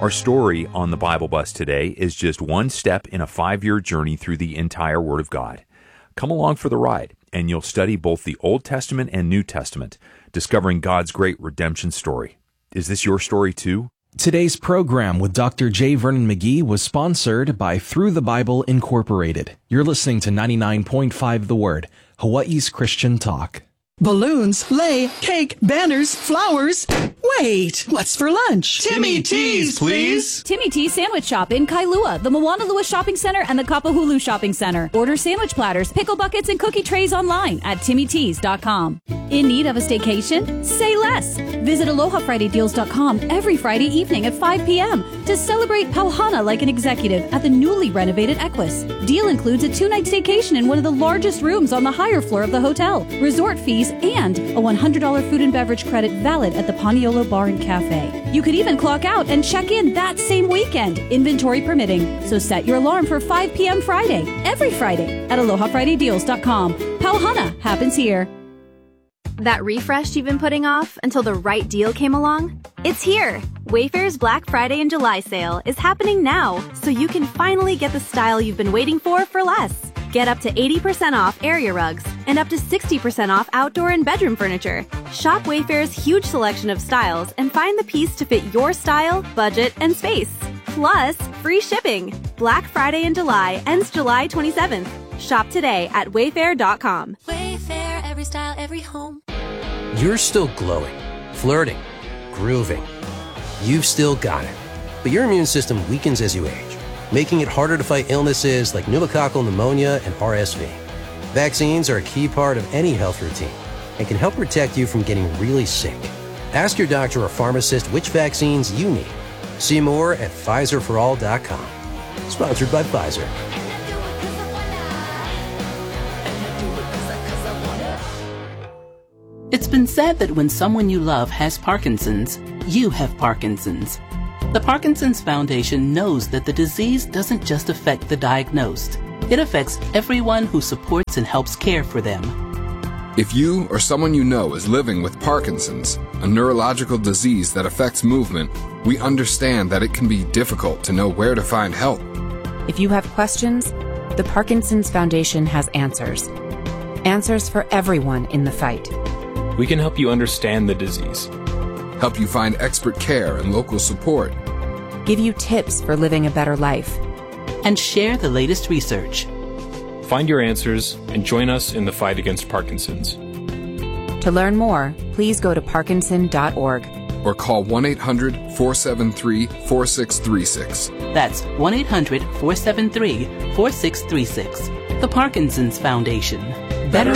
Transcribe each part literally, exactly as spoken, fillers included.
Our story on the Bible Bus today is just one step in a five-year journey through the entire Word of God. Come along for the ride, and you'll study both the Old Testament and New Testament, discovering God's great redemption story. Is this your story too? Today's program with Doctor J. Vernon McGee was sponsored by Through the Bible Incorporated. You're listening to ninety-nine point five The Word, Hawaii's Christian Talk. Balloons, lei, cake, banners, flowers. Wait, what's for lunch? Timmy T's, please. Timmy T's Sandwich Shop in Kailua, the Moana Lua Shopping Center, and the Kapahulu Shopping Center. Order sandwich platters, pickle buckets, and cookie trays online at timmy tees dot com. In need of a staycation? Say less. Visit aloha friday deals dot com every Friday evening at five p.m. to celebrate Pauhana like an executive at the newly renovated Equus. Deal includes a two-night staycation in one of the largest rooms on the higher floor of the hotel, resort fees, and a one hundred dollars food and beverage credit valid at the Paniolo Bar and Cafe. You could even clock out and check in that same weekend, inventory permitting. So set your alarm for five p.m. Friday, every Friday at aloha friday deals dot com. Pauhana happens here. That refresh you've been putting off until the right deal came along? It's here! Wayfair's Black Friday and July sale is happening now, so you can finally get the style you've been waiting for for less. Get up to eighty percent off area rugs and up to sixty percent off outdoor and bedroom furniture. Shop Wayfair's huge selection of styles and find the piece to fit your style, budget, and space. Plus, free shipping. Black Friday in July ends July twenty-seventh. Shop today at wayfair dot com. Wayfair, every style, every home. You're still glowing, flirting, grooving. You've still got it. But your immune system weakens as you age, making it harder to fight illnesses like pneumococcal pneumonia and R S V. Vaccines are a key part of any health routine and can help protect you from getting really sick. Ask your doctor or pharmacist which vaccines you need. See more at Pfizer for all dot com. Sponsored by Pfizer. It's been said that when someone you love has Parkinson's, you have Parkinson's. The Parkinson's Foundation knows that the disease doesn't just affect the diagnosed. It affects everyone who supports and helps care for them. If you or someone you know is living with Parkinson's, a neurological disease that affects movement, we understand that it can be difficult to know where to find help. If you have questions, the Parkinson's Foundation has answers. Answers for everyone in the fight. We can help you understand the disease, help you find expert care and local support, give you tips for living a better life, and share the latest research. Find your answers and join us in the fight against Parkinson's. To learn more, please go to parkinson dot org or call one eight hundred, four seven three, four six three six. That's one eight hundred, four seven three, four six three six. The Parkinson's Foundation. Better.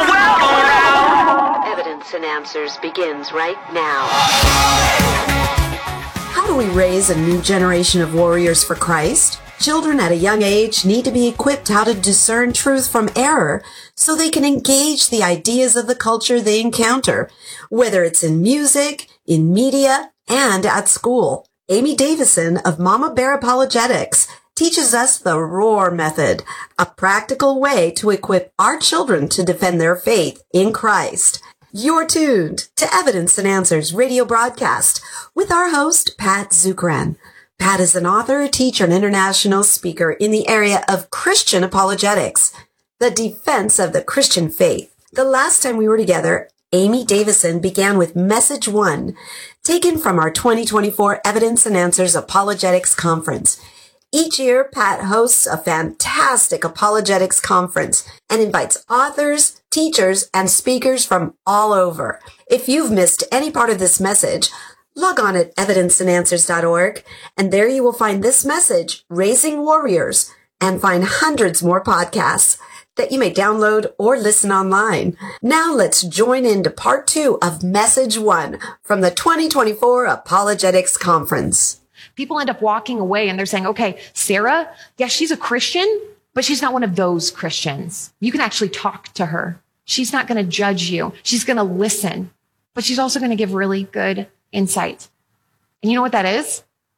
Evidence and Answers begins right now. How do we raise a new generation of warriors for Christ? Children at a young age need to be equipped how to discern truth from error so they can engage the ideas of the culture they encounter, whether it's in music, in media, and at school. Amy Davison of Mama Bear Apologetics teaches us the ROAR method, a practical way to equip our children to defend their faith in Christ. You're tuned to Evidence and Answers radio broadcast with our host, Pat Zukeran. Pat is an author, a teacher, and international speaker in the area of Christian apologetics, the defense of the Christian faith. The last time we were together, Amy Davison began with Message One, taken from our twenty twenty-four Evidence and Answers Apologetics Conference. Each year, Pat hosts a fantastic apologetics conference and invites authors, teachers, and speakers from all over. If you've missed any part of this message, log on at evidence and answers dot org, and there you will find this message, Raising Warriors, and find hundreds more podcasts that you may download or listen online. Now let's join into part two of Message One from the twenty twenty-four Apologetics Conference. People end up walking away and they're saying, okay, Sarah, yeah, she's a Christian, but she's not one of those Christians. You can actually talk to her. She's not going to judge you. She's going to listen, but she's also going to give really good insight. And you know what that is?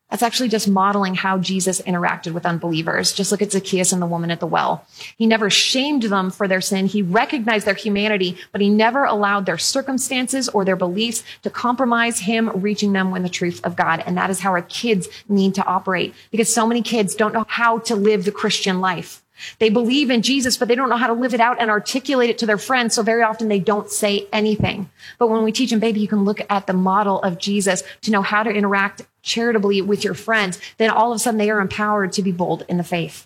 That's actually just modeling how Jesus interacted with unbelievers. Just look at Zacchaeus and the woman at the well. He never shamed them for their sin. He recognized their humanity, but he never allowed their circumstances or their beliefs to compromise him reaching them with the truth of God. And that is how our kids need to operate, because so many kids don't know how to live the Christian life. They believe in Jesus, but they don't know how to live it out and articulate it to their friends. So very often they don't say anything. But when we teach them, baby, you can look at the model of Jesus to know how to interact charitably with your friends. Then all of a sudden they are empowered to be bold in the faith.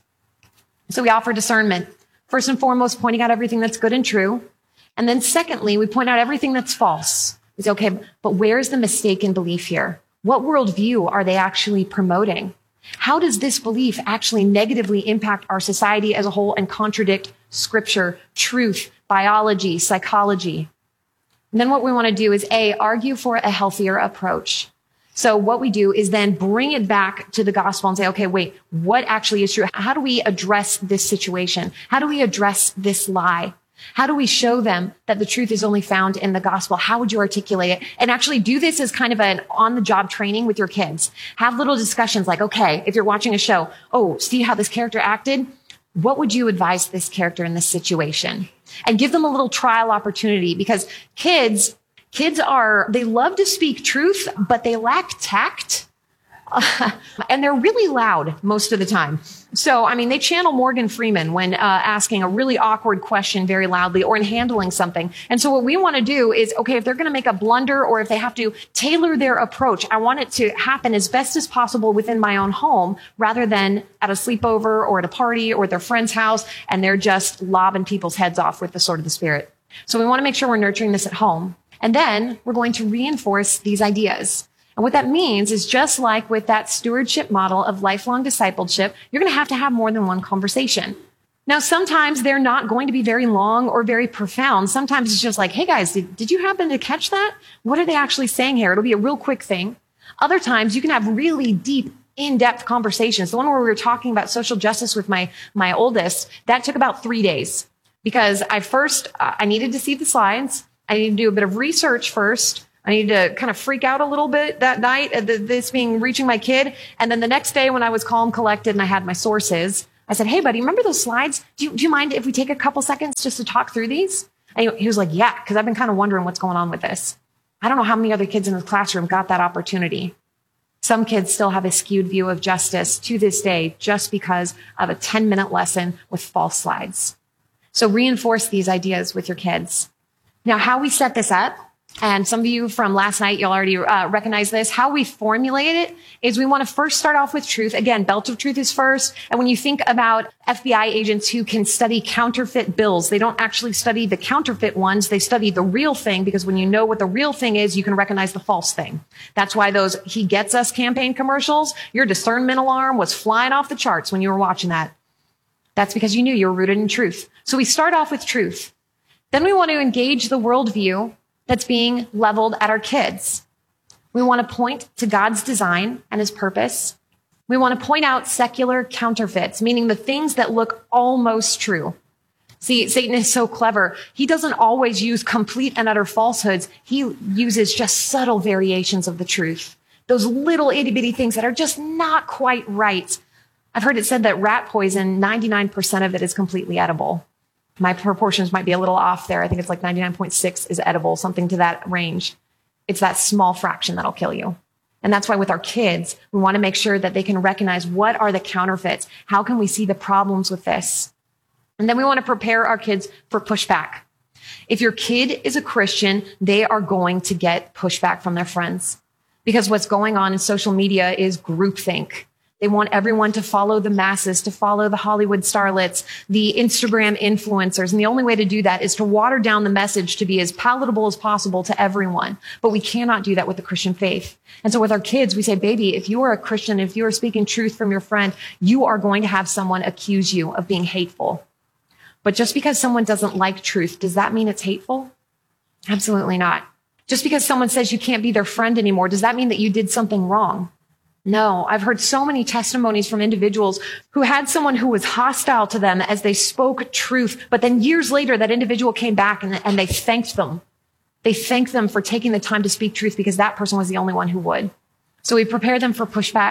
So we offer discernment. First and foremost, pointing out everything that's good and true. And then secondly, we point out everything that's false. We say, okay, but where's the mistaken belief here? What worldview are they actually promoting? How does this belief actually negatively impact our society as a whole and contradict scripture, truth, biology, psychology? And then what we want to do is A, argue for a healthier approach. So what we do is then bring it back to the gospel and say, okay, wait, what actually is true? How do we address this situation? How do we address this lie? How do we show them that the truth is only found in the gospel? How would you articulate it? And actually do this as kind of an on-the-job training with your kids. Have little discussions like, okay, if you're watching a show, oh, see how this character acted? What would you advise this character in this situation? And give them a little trial opportunity, because kids, kids are, they love to speak truth, but they lack tact. Uh, and they're really loud most of the time. So, I mean, they channel Morgan Freeman when uh, asking a really awkward question very loudly or in handling something. And so what we want to do is, okay, if they're going to make a blunder or if they have to tailor their approach, I want it to happen as best as possible within my own home rather than at a sleepover or at a party or at their friend's house, and they're just lobbing people's heads off with the sword of the Spirit. So we want to make sure we're nurturing this at home. And then we're going to reinforce these ideas. And what that means is, just like with that stewardship model of lifelong discipleship, you're going to have to have more than one conversation. Now, sometimes they're not going to be very long or very profound. Sometimes it's just like, hey guys, did, did you happen to catch that? What are they actually saying here? It'll be a real quick thing. Other times you can have really deep, in-depth conversations. The one where we were talking about social justice with my, my oldest, that took about three days because I first, uh, I needed to see the slides. I needed to do a bit of research first. I needed to kind of freak out a little bit that night, uh, this being reaching my kid. And then the next day when I was calm, collected, and I had my sources, I said, hey, buddy, remember those slides? Do you, do you mind if we take a couple seconds just to talk through these? And he was like, yeah, because I've been kind of wondering what's going on with this. I don't know how many other kids in the classroom got that opportunity. Some kids still have a skewed view of justice to this day just because of a ten-minute lesson with false slides. So reinforce these ideas with your kids. Now, how we set this up, and some of you from last night, you'll already uh, recognize this. How we formulate it is we want to first start off with truth. Again, belt of truth is first. And when you think about F B I agents who can study counterfeit bills, they don't actually study the counterfeit ones. They study the real thing, because when you know what the real thing is, you can recognize the false thing. That's why those He Gets Us campaign commercials, your discernment alarm was flying off the charts when you were watching that. That's because you knew you were rooted in truth. So we start off with truth. Then we want to engage the worldview that's being leveled at our kids. We want to point to God's design and his purpose. We want to point out secular counterfeits, meaning the things that look almost true. See, Satan is so clever. He doesn't always use complete and utter falsehoods. He uses just subtle variations of the truth. Those little itty bitty things that are just not quite right. I've heard it said that rat poison, ninety-nine percent of it is completely edible. My proportions might be a little off there. I think it's like ninety-nine point six is edible, something to that range. It's that small fraction that'll kill you. And that's why with our kids, we want to make sure that they can recognize what are the counterfeits. How can we see the problems with this? And then we want to prepare our kids for pushback. If your kid is a Christian, they are going to get pushback from their friends, because what's going on in social media is groupthink. They want everyone to follow the masses, to follow the Hollywood starlets, the Instagram influencers. And the only way to do that is to water down the message to be as palatable as possible to everyone. But we cannot do that with the Christian faith. And so with our kids, we say, baby, if you are a Christian, if you are speaking truth from your friend, you are going to have someone accuse you of being hateful. But just because someone doesn't like truth, does that mean it's hateful? Absolutely not. Just because someone says you can't be their friend anymore, does that mean that you did something wrong? No, I've heard so many testimonies from individuals who had someone who was hostile to them as they spoke truth, but then years later, that individual came back and, and they thanked them. They thanked them for taking the time to speak truth because that person was the only one who would. So we prepare them for pushback.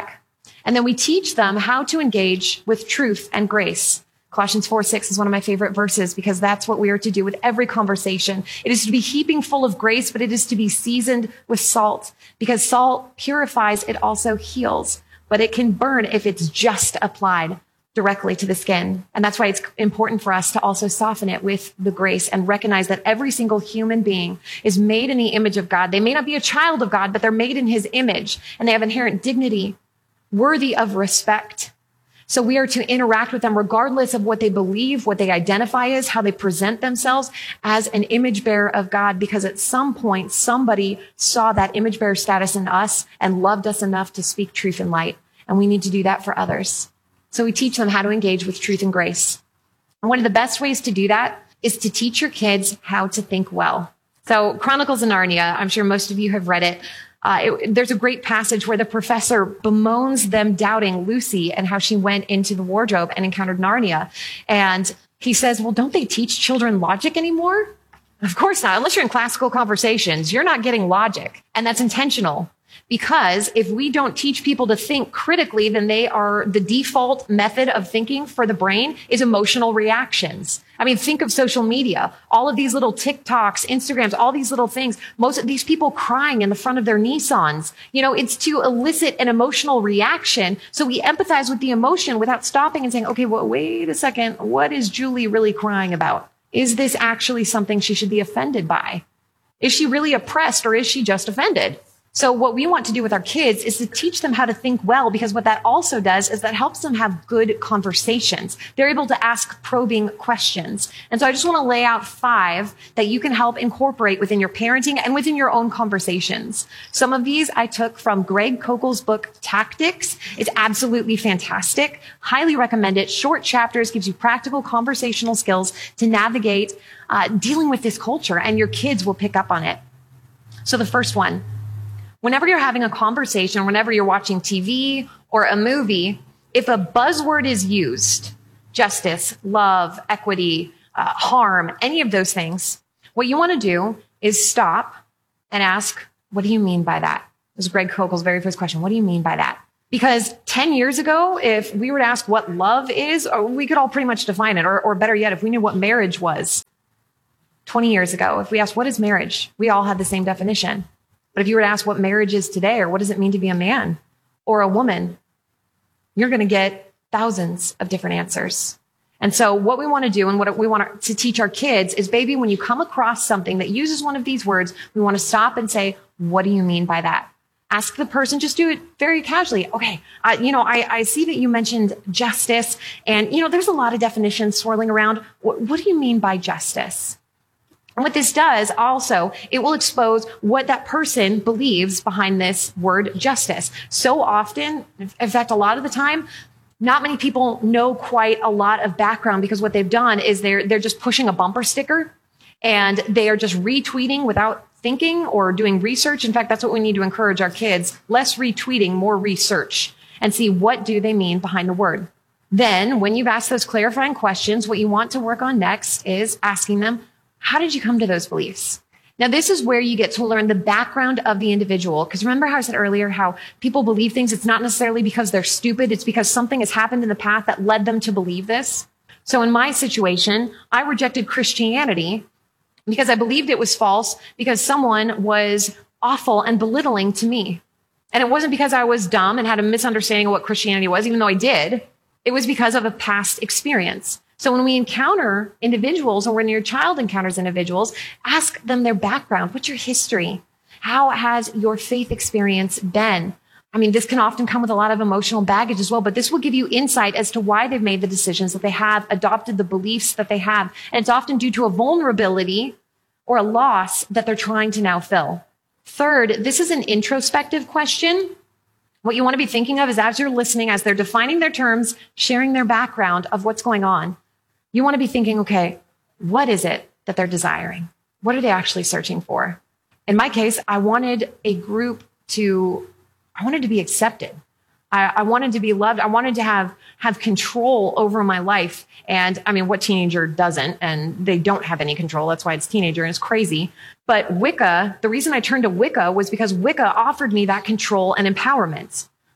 And then we teach them how to engage with truth and grace. Colossians four six is one of my favorite verses because that's what we are to do with every conversation. It is to be heaping full of grace, but it is to be seasoned with salt because salt purifies, it also heals, but it can burn if it's just applied directly to the skin. And that's why it's important for us to also soften it with the grace and recognize that every single human being is made in the image of God. They may not be a child of God, but they're made in his image and they have inherent dignity, worthy of respect. So we are to interact with them regardless of what they believe, what they identify as, how they present themselves as an image bearer of God, because at some point, somebody saw that image bearer status in us and loved us enough to speak truth and light. And we need to do that for others. So we teach them how to engage with truth and grace. And one of the best ways to do that is to teach your kids how to think well. So Chronicles of Narnia, I'm sure most of you have read it. Uh, it, there's a great passage where the professor bemoans them doubting Lucy and how she went into the wardrobe and encountered Narnia. And he says, well, don't they teach children logic anymore? Of course not. Unless you're in classical conversations, you're not getting logic. And that's intentional. Because if we don't teach people to think critically, then they are the default method of thinking for the brain is emotional reactions. I mean, think of social media, all of these little TikToks, Instagrams, all these little things. Most of these people crying in the front of their Nissans, you know, it's to elicit an emotional reaction. So we empathize with the emotion without stopping and saying, okay, well, wait a second. What is Julie really crying about? Is this actually something she should be offended by? Is she really oppressed or is she just offended? So what we want to do with our kids is to teach them how to think well, because what that also does is that helps them have good conversations. They're able to ask probing questions. And so I just want to lay out five that you can help incorporate within your parenting and within your own conversations. Some of these I took from Greg Koukl's book, Tactics. It's absolutely fantastic. Highly recommend it. Short chapters, gives you practical conversational skills to navigate uh, dealing with this culture, and your kids will pick up on it. So the first one, whenever you're having a conversation, whenever you're watching T V or a movie, if a buzzword is used, justice, love, equity, uh, harm, any of those things, what you want to do is stop and ask, what do you mean by that? This is Greg Koukl's very first question. What do you mean by that? Because ten years ago, if we were to ask what love is, we could all pretty much define it. Or, or better yet, if we knew what marriage was twenty years ago, if we asked, what is marriage? We all had the same definition. But if you were to ask what marriage is today, or what does it mean to be a man or a woman, you're going to get thousands of different answers. And so what we want to do and what we want to teach our kids is, baby, when you come across something that uses one of these words, we want to stop and say, what do you mean by that? Ask the person, just do it very casually. Okay, uh, you know, I, I see that you mentioned justice, and, you know, there's a lot of definitions swirling around. What, what do you mean by justice? And what this does also, it will expose what that person believes behind this word justice. So often, in fact, a lot of the time, not many people know quite a lot of background, because what they've done is they're, they're just pushing a bumper sticker and they are just retweeting without thinking or doing research. In fact, that's what we need to encourage our kids. Less retweeting, more research, and see what do they mean behind the word. Then when you've asked those clarifying questions, what you want to work on next is asking them, how did you come to those beliefs? Now, this is where you get to learn the background of the individual. Because remember how I said earlier how people believe things? It's not necessarily because they're stupid. It's because something has happened in the past that led them to believe this. So in my situation, I rejected Christianity because I believed it was false, because someone was awful and belittling to me. And it wasn't because I was dumb and had a misunderstanding of what Christianity was, even though I did. It was because of a past experience. So when we encounter individuals, or when your child encounters individuals, ask them their background. What's your history? How has your faith experience been? I mean, this can often come with a lot of emotional baggage as well, but this will give you insight as to why they've made the decisions that they have, adopted the beliefs that they have. And it's often due to a vulnerability or a loss that they're trying to now fill. Third, this is an introspective question. What you want to be thinking of is, as you're listening, as they're defining their terms, sharing their background of what's going on, you want to be thinking, okay, what is it that they're desiring? What are they actually searching for? In my case, I wanted a group to, I wanted to be accepted. I, I wanted to be loved. I wanted to have, have control over my life. And I mean, what teenager doesn't? And they don't have any control. That's why it's teenager and it's crazy. But Wicca, the reason I turned to Wicca was because Wicca offered me that control and empowerment.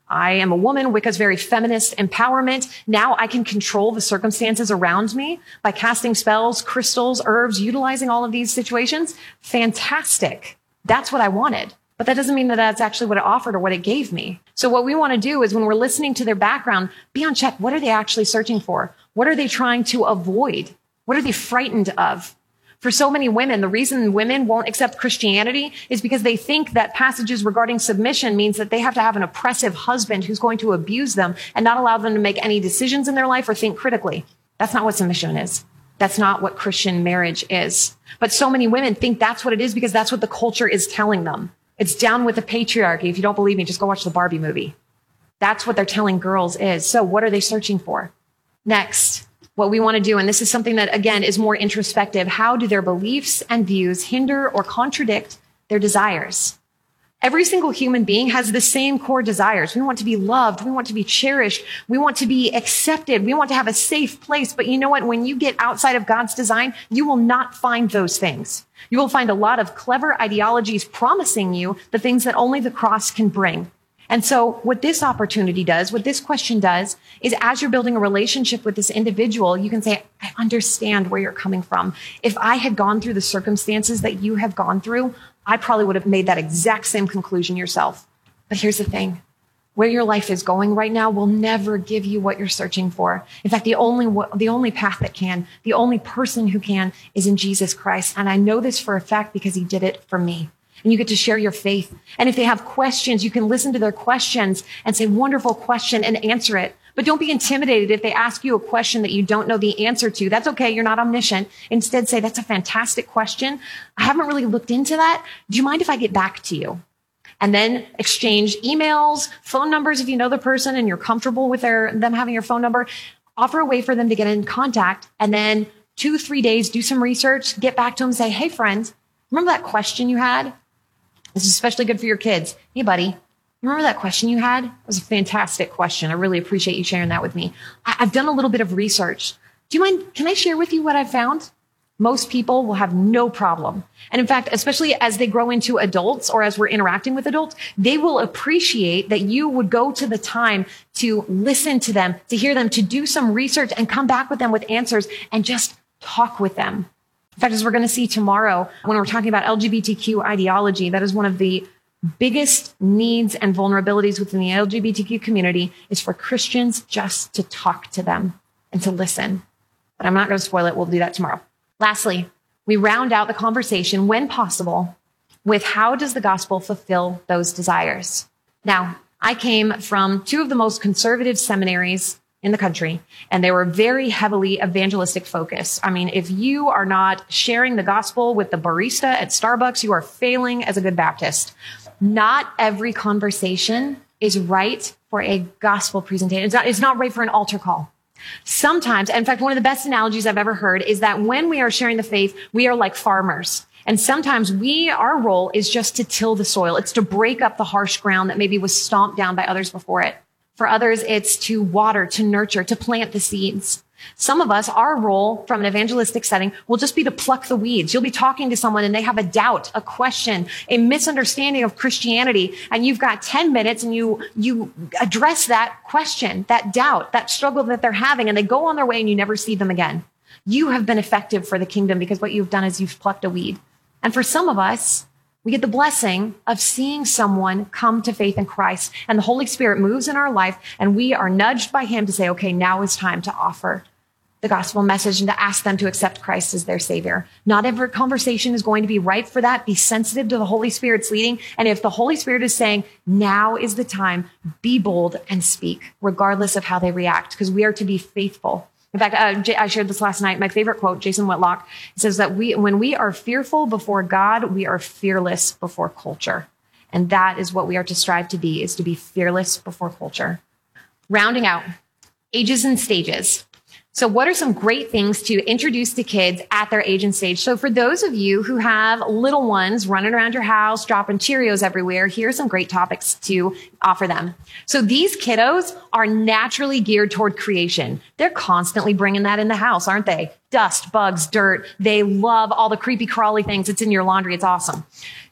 I am a woman. Wicca's very feminist empowerment. Now I can control the circumstances around me by casting spells, crystals, herbs, utilizing all of these situations. Fantastic. That's what I wanted. But that doesn't mean that that's actually what it offered or what it gave me. So what we want to do is when we're listening to their background, be on check. What are they actually searching for? What are they trying to avoid? What are they frightened of? For so many women, the reason women won't accept Christianity is because they think that passages regarding submission means that they have to have an oppressive husband who's going to abuse them and not allow them to make any decisions in their life or think critically. That's not what submission is. That's not what Christian marriage is. But so many women think that's what it is because that's what the culture is telling them. It's down with the patriarchy. If you don't believe me, just go watch the Barbie movie. That's what they're telling girls is. So what are they searching for? Next. What we want to do, and this is something that, again, is more introspective. How do their beliefs and views hinder or contradict their desires? Every single human being has the same core desires. We want to be loved. We want to be cherished. We want to be accepted. We want to have a safe place. But you know what? When you get outside of God's design, you will not find those things. You will find a lot of clever ideologies promising you the things that only the cross can bring. And so what this opportunity does, what this question does, is as you're building a relationship with this individual, you can say, I understand where you're coming from. If I had gone through the circumstances that you have gone through, I probably would have made that exact same conclusion yourself. But here's the thing. Where your life is going right now will never give you what you're searching for. In fact, the only, the only path that can, the only person who can is in Jesus Christ. And I know this for a fact because he did it for me. And you get to share your faith. And if they have questions, you can listen to their questions and say, wonderful question, and answer it. But don't be intimidated if they ask you a question that you don't know the answer to. That's okay. You're not omniscient. Instead, say, that's a fantastic question. I haven't really looked into that. Do you mind if I get back to you? And then exchange emails, phone numbers if you know the person and you're comfortable with their, them having your phone number. Offer a way for them to get in contact. And then two, three days, do some research, get back to them, say, hey, friend, remember that question you had? This is especially good for your kids. Hey, buddy, remember that question you had? It was a fantastic question. I really appreciate you sharing that with me. I- I've done a little bit of research. Do you mind? Can I share with you what I found? Most people will have no problem. And in fact, especially as they grow into adults or as we're interacting with adults, they will appreciate that you would go to the time to listen to them, to hear them, to do some research and come back with them with answers and just talk with them. In fact, as we're going to see tomorrow, when we're talking about L G B T Q ideology, that is one of the biggest needs and vulnerabilities within the L G B T Q community is for Christians just to talk to them and to listen. But I'm not going to spoil it. We'll do that tomorrow. Lastly, we round out the conversation, when possible, with how does the gospel fulfill those desires? Now, I came from two of the most conservative seminaries in the country, and they were very heavily evangelistic focused. I mean, if you are not sharing the gospel with the barista at Starbucks, you are failing as a good Baptist. Not every conversation is right for a gospel presentation. It's not, it's not right for an altar call. Sometimes, in fact, one of the best analogies I've ever heard is that when we are sharing the faith, we are like farmers. And sometimes we, our role is just to till the soil. It's to break up the harsh ground that maybe was stomped down by others before it. For others, it's to water, to nurture, to plant the seeds. Some of us, our role from an evangelistic setting will just be to pluck the weeds. You'll be talking to someone and they have a doubt, a question, a misunderstanding of Christianity, and you've got ten minutes and you, you address that question, that doubt, that struggle that they're having, and they go on their way and you never see them again. You have been effective for the kingdom because what you've done is you've plucked a weed. And for some of us, we get the blessing of seeing someone come to faith in Christ, and the Holy Spirit moves in our life, and we are nudged by him to say, okay, now is time to offer the gospel message and to ask them to accept Christ as their savior. Not every conversation is going to be right for that. Be sensitive to the Holy Spirit's leading. And if the Holy Spirit is saying, now is the time, be bold and speak, regardless of how they react, because we are to be faithful. In fact, uh, I shared this last night. My favorite quote, Jason Whitlock, says that we, when we are fearful before God, we are fearless before culture. And that is what we are to strive to be, is to be fearless before culture. Rounding out, ages and stages. So what are some great things to introduce to kids at their age and stage? So for those of you who have little ones running around your house, dropping Cheerios everywhere, here are some great topics to offer them. So these kiddos are naturally geared toward creation. They're constantly bringing that in the house, aren't they? Dust, bugs, dirt. They love all the creepy crawly things that's in your laundry. It's awesome.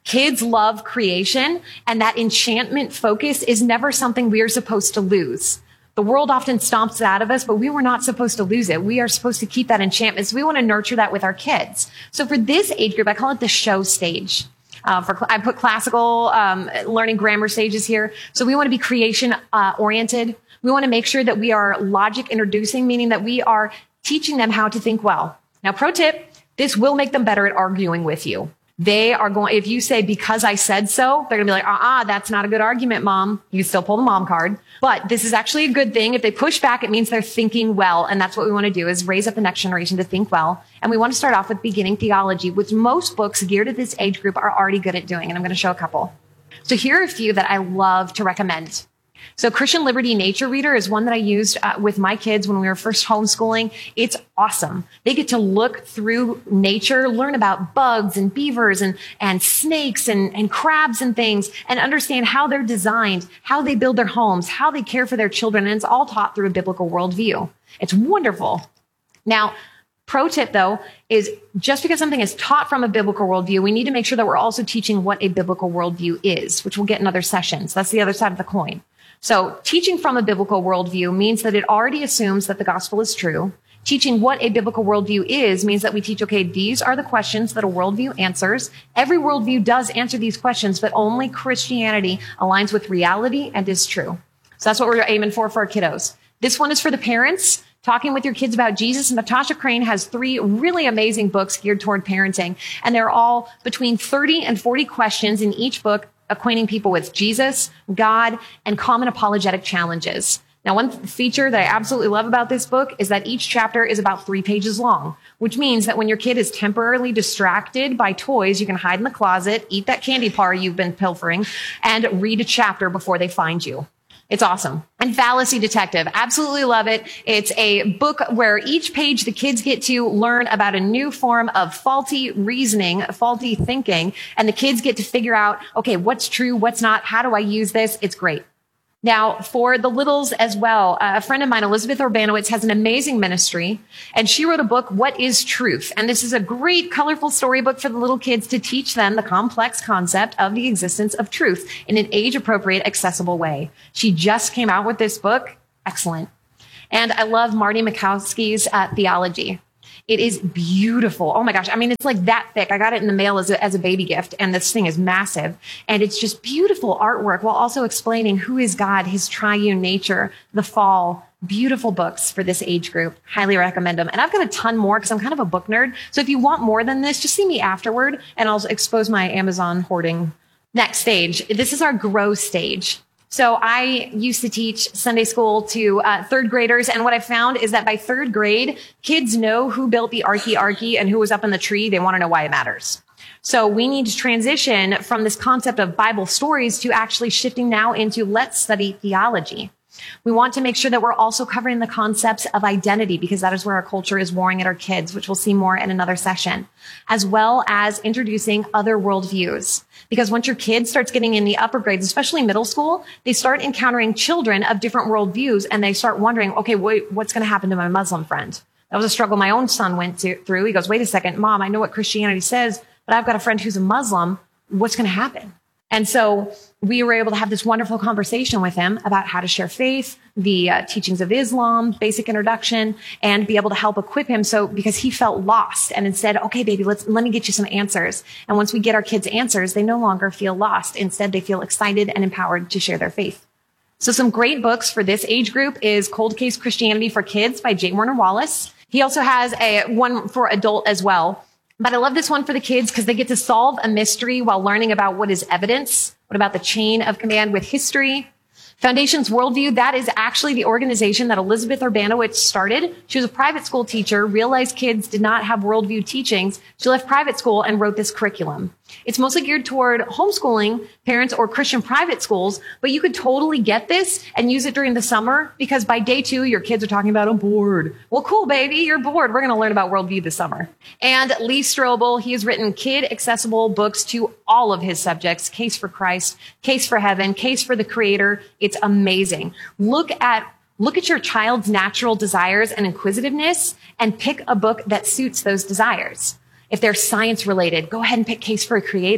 Kids love creation, and that enchantment focus is never something we are supposed to lose. The world often stomps it out of us, but we were not supposed to lose it. We are supposed to keep that enchantment. So we want to nurture that with our kids. So for this age group, I call it the show stage. Uh, for I put classical um, learning grammar stages here. So we want to be creation uh, oriented. We want to make sure that we are logic introducing, meaning that we are teaching them how to think well. Now, pro tip, this will make them better at arguing with you. They are going, if you say, because I said so, they're going to be like, uh-uh, that's not a good argument, mom. You still pull the mom card. But this is actually a good thing. If they push back, it means they're thinking well. And that's what we want to do, is raise up the next generation to think well. And we want to start off with beginning theology, which most books geared at this age group are already good at doing. And I'm going to show a couple. So here are a few that I love to recommend. So Christian Liberty Nature Reader is one that I used uh, with my kids when we were first homeschooling. It's awesome. They get to look through nature, learn about bugs and beavers and, and snakes and, and crabs and things, and understand how they're designed, how they build their homes, how they care for their children. And it's all taught through a biblical worldview. It's wonderful. Now, pro tip, though, is just because something is taught from a biblical worldview, we need to make sure that we're also teaching what a biblical worldview is, which we'll get in other sessions. That's the other side of the coin. So teaching from a biblical worldview means that it already assumes that the gospel is true. Teaching what a biblical worldview is means that we teach, okay, these are the questions that a worldview answers. Every worldview does answer these questions, but only Christianity aligns with reality and is true. So that's what we're aiming for for our kiddos. This one is for the parents, talking with your kids about Jesus. Natasha Crane has three really amazing books geared toward parenting, and they're all between thirty and forty questions in each book, acquainting people with Jesus, God, and common apologetic challenges. Now, one feature that I absolutely love about this book is that each chapter is about three pages long, which means that when your kid is temporarily distracted by toys, you can hide in the closet, eat that candy bar you've been pilfering, and read a chapter before they find you. It's awesome. And Fallacy Detective. Absolutely love it. It's a book where each page the kids get to learn about a new form of faulty reasoning, faulty thinking, and the kids get to figure out, okay, what's true, what's not, how do I use this? It's great. Now, for the littles as well, uh, a friend of mine, Elizabeth Urbanowitz, has an amazing ministry, and she wrote a book, What is Truth? And this is a great, colorful storybook for the little kids to teach them the complex concept of the existence of truth in an age-appropriate, accessible way. She just came out with this book. Excellent. And I love Marty Mikowski's uh, theology. It is beautiful. Oh my gosh. I mean, it's like that thick. I got it in the mail as a, as a baby gift, and this thing is massive. And it's just beautiful artwork while also explaining who is God, his triune nature, the fall. Beautiful books for this age group. Highly recommend them. And I've got a ton more because I'm kind of a book nerd. So if you want more than this, just see me afterward and I'll expose my Amazon hoarding. Next stage. This is our grow stage. So I used to teach Sunday school to uh, third graders, and what I found is that by third grade, kids know who built the Arky Arky and who was up in the tree. They want to know why it matters. So we need to transition from this concept of Bible stories to actually shifting now into let's study theology. We want to make sure that we're also covering the concepts of identity, because that is where our culture is warring at our kids, which we'll see more in another session, as well as introducing other worldviews. Because once your kid starts getting in the upper grades, especially middle school, they start encountering children of different worldviews, and they start wondering, okay, wait, what's going to happen to my Muslim friend? That was a struggle my own son went to, through. He goes, wait a second, Mom, I know what Christianity says, but I've got a friend who's a Muslim. What's going to happen? And so we were able to have this wonderful conversation with him about how to share faith, the uh, teachings of Islam, basic introduction, and be able to help equip him. So because he felt lost, and instead, okay, baby, let's, let me get you some answers. And once we get our kids answers, they no longer feel lost. Instead, they feel excited and empowered to share their faith. So some great books for this age group is Cold Case Christianity for Kids by J. Warner Wallace. He also has a one for adult as well. But I love this one for the kids because they get to solve a mystery while learning about what is evidence, what about the chain of command with history. Foundations Worldview, that is actually the organization that Elizabeth Urbanowitz started. She was a private school teacher, realized kids did not have worldview teachings. She left private school and wrote this curriculum. It's mostly geared toward homeschooling parents or Christian private schools, but you could totally get this and use it during the summer because by day two, your kids are talking about, I'm bored. Well, cool, baby, you're bored. We're going to learn about worldview this summer. And Lee Strobel, he has written kid-accessible books to all of his subjects, Case for Christ, Case for Heaven, Case for the Creator. It's amazing. Look at Look at your child's natural desires and inquisitiveness and pick a book that suits those desires. If they're science related, go ahead and pick Case for a Creator.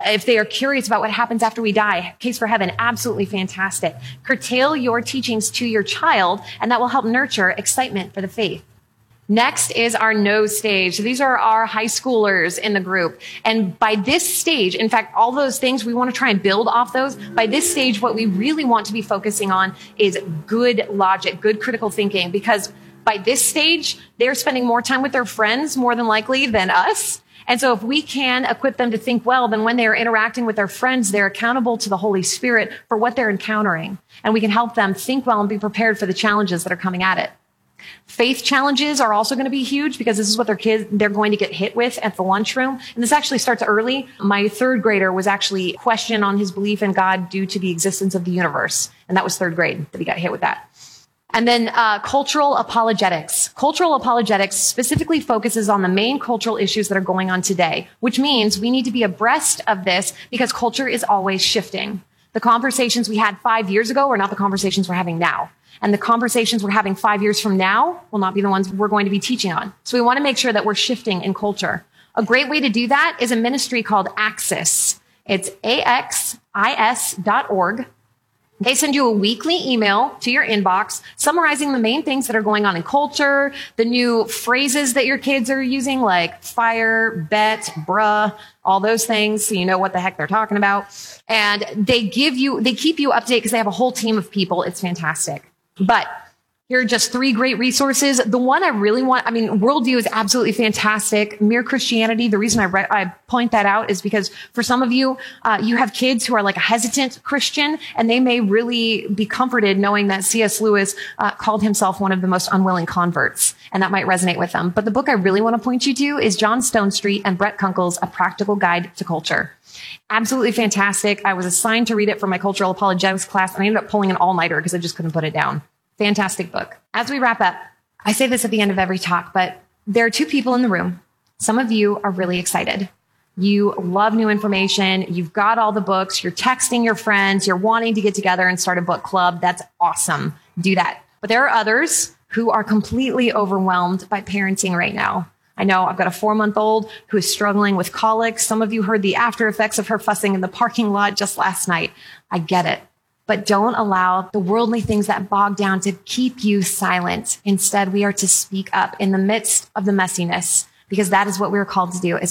If they are curious about what happens after we die, Case for Heaven, absolutely fantastic. Curtail your teachings to your child, and that will help nurture excitement for the faith. Next is our no stage. So these are our high schoolers in the group. And by this stage, in fact, all those things, we want to try and build off those. By this stage, what we really want to be focusing on is good logic, good critical thinking, because by this stage, they're spending more time with their friends, more than likely, than us. And so if we can equip them to think well, then when they are interacting with their friends, they're accountable to the Holy Spirit for what they're encountering. And we can help them think well and be prepared for the challenges that are coming at it. Faith challenges are also going to be huge because this is what their kids, they're going to get hit with at the lunchroom. And this actually starts early. My third grader was actually questioned on his belief in God due to the existence of the universe. And that was third grade that he got hit with that. And then uh, cultural apologetics. Cultural apologetics specifically focuses on the main cultural issues that are going on today, which means we need to be abreast of this because culture is always shifting. The conversations we had five years ago are not the conversations we're having now. And the conversations we're having five years from now will not be the ones we're going to be teaching on. So we want to make sure that we're shifting in culture. A great way to do that is a ministry called Axis. It's A X I S dot org. They send you a weekly email to your inbox summarizing the main things that are going on in culture, the new phrases that your kids are using like fire, bet, bruh, all those things, so you know what the heck they're talking about. And they give you, they keep you up to date because they have a whole team of people. It's fantastic. But here are just three great resources. The one I really want, I mean, Worldview is absolutely fantastic. Mere Christianity, the reason I, re- I point that out is because for some of you, uh, you have kids who are like a hesitant Christian, and they may really be comforted knowing that C S Lewis uh, called himself one of the most unwilling converts, and that might resonate with them. But the book I really want to point you to is John Stonestreet and Brett Kunkel's A Practical Guide to Culture. Absolutely fantastic. I was assigned to read it for my cultural apologetics class, and I ended up pulling an all-nighter because I just couldn't put it down. Fantastic book. As we wrap up, I say this at the end of every talk, but there are two people in the room. Some of you are really excited. You love new information. You've got all the books. You're texting your friends. You're wanting to get together and start a book club. That's awesome. Do that. But there are others who are completely overwhelmed by parenting right now. I know I've got a four-month-old who is struggling with colic. Some of you heard the after effects of her fussing in the parking lot just last night. I get it. But don't allow the worldly things that bog down to keep you silent. Instead, we are to speak up in the midst of the messiness, because that is what we're called to do as